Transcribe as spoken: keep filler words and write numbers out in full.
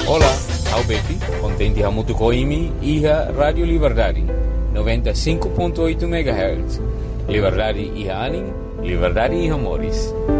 Olá, Albeti, contente a muito coimi e a Rádio Liberdade, noventa e cinco ponto oito megahertz. Liberdade e anim, liberdade e amores.